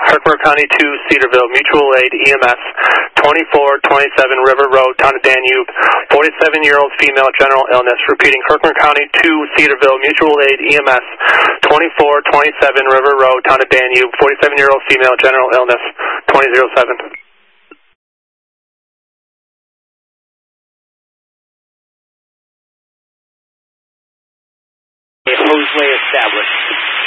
Herkimer County 2, Cedarville, mutual aid, EMS, 2427 River Road, Town of Danube, 47-year-old female, general illness. Repeating, Herkimer County 2, Cedarville, mutual aid, EMS, 2427 River Road, Town of Danube, 47-year-old female, general illness, 2007. Moseley established.